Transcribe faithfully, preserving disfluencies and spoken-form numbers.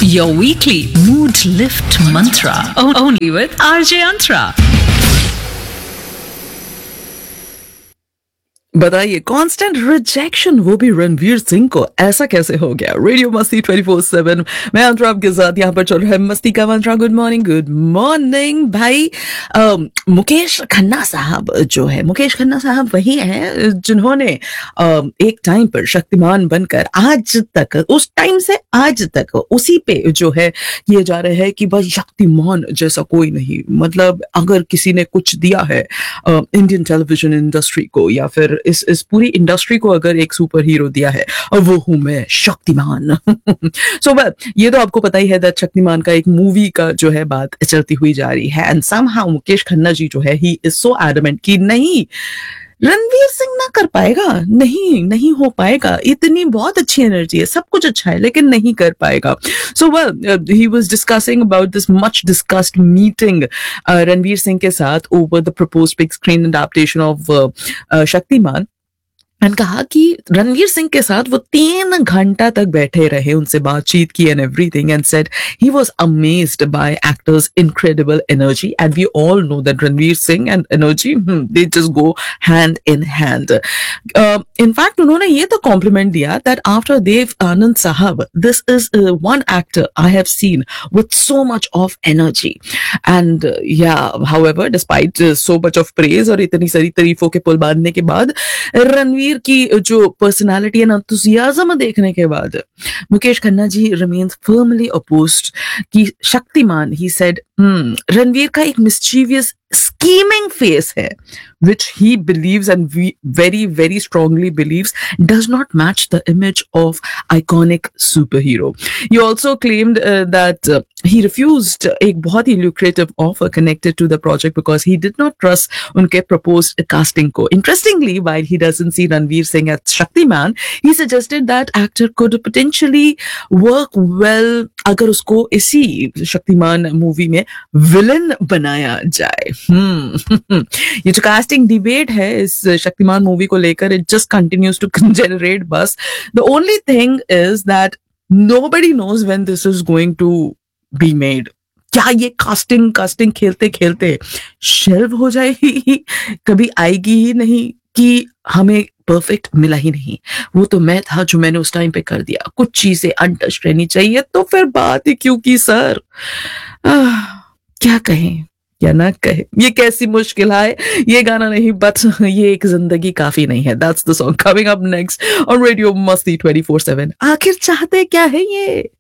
your weekly mood lift mantra, only with R J Antra. बताइए, constant rejection, वो भी रणवीर सिंह को, ऐसा कैसे हो गया? रेडियो मस्ती ट्वेंटी फोर सेवन, मैं अंतरा आपके साथ यहाँ पर चल रहा है मस्ती का मंत्रा। गुड मॉर्निंग, गुड मॉर्निंग भाई। आ, मुकेश खन्ना साहब जो है, मुकेश खन्ना साहब वही हैं जिन्होंने आ, एक टाइम पर शक्तिमान बनकर आज तक, उस टाइम से आज तक उसी पे जो है ये जा रहे हैं कि भाई शक्तिमान जैसा कोई नहीं। मतलब अगर किसी ने कुछ दिया है इंडियन टेलीविजन इंडस्ट्री को या फिर इस इस पूरी इंडस्ट्री को अगर एक सुपर हीरो दिया है, और वो हूं मैं, शक्तिमान। सो so, ये तो आपको पता ही है दैट शक्तिमान का एक मूवी का जो है बात चलती हुई जा रही है। एंड समहाउ मुकेश खन्ना जी जो है, ही इज सो एडमेंट कि नहीं, रणवीर सिंह ना कर पाएगा, नहीं नहीं हो पाएगा। इतनी बहुत अच्छी एनर्जी है, सब कुछ अच्छा है, लेकिन नहीं कर पाएगा। So well, he was discussing about this much discussed meeting Ranveer Singh के साथ over the proposed big screen adaptation of Shaktimaan. And कहा कि रणवीर सिंह के साथ वो तीन घंटा तक बैठे रहे, उनसे बातचीत की and everything, and said he was amazed bye actors incredible energy. And we all know that Ranveer Singh and energy, they just go hand in hand. In fact उन्होंने ये तो कॉम्प्लीमेंट दिया दैट आफ्टर देव आनंद साहब, this is one actor I have seen with so much of energy. And या however, despite so much of praise और इतनी सारी तारीफों के पुल बांधने के बाद, रणवीर की जो पर्सनालिटी एंड एंथुसियाज्म देखने के बाद, Mukesh Khanna ji remains firmly opposed कि शक्तिमान, ही सेड, रणवीर का एक मिस्चीवियस scheming face है, which he believes and we very very strongly believes does not match the image of iconic superhero. He also claimed uh, that uh, he refused एक बहुत ही lucrative offer connected to the project because he did not trust उनके proposed casting को. Interestingly, while he doesn't see Ranveer Singh as Shaktiman, he suggested that actor could potentially work well अगर उसको इसी Shaktimaan movie में villain बनाया जाए। हम्म ये जो कास्टिंग डिबेट है इस शक्तिमान मूवी को लेकर, it just continues to generate बस। The only thing is that nobody knows when this is going to be made. क्या ये कास्टिंग कास्टिंग खेलते खेलते शेल्व हो जाएगी, कभी आएगी ही नहीं कि हमें परफेक्ट मिला ही नहीं, वो तो मैं था जो मैंने उस टाइम पे कर दिया, कुछ चीजें अनटच रहनी चाहिए, तो फिर बात ही क्यों की सर। आह, क्या कहें या ना कहे, ये कैसी मुश्किल है। ये गाना नहीं, बट ये एक जिंदगी काफी नहीं है। That's the song coming up next on radio मस्ती ट्वेंटी फोर सेवन। आखिर चाहते क्या है ये।